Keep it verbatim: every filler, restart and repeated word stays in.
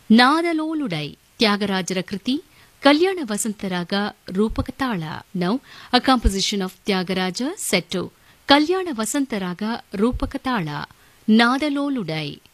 ನಾದಲೋಲುಡೈ ತ್ಯಾಗರಾಜರ ಕೃತಿ ಕಲ್ಯಾಣ ವಸಂತರಾಗ ರೂಪಕ ತಾಳ. Now a composition of Tyagaraja set to ಕಲ್ಯಾಣ ವಸಂತರಾಗ ರೂಪಕ ತಾಳ ನಾದಲೋಲುಡೈ.